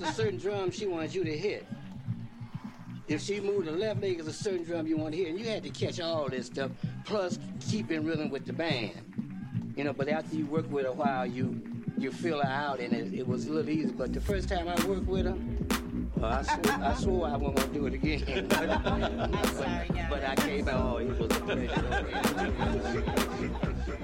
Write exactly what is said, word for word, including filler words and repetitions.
a certain drum she wanted you to hit. If she moved the left leg, it's a certain drum you want to hit, and you had to catch all this stuff, plus keep in rhythm with the band. You know, but after you work with her a while, you you feel her out, and it, it was a little easy. But the first time I worked with her, well, I, swore, I swore I wasn't going to do it again. but, I'm sorry, but, but I came out, oh, it was a pleasure.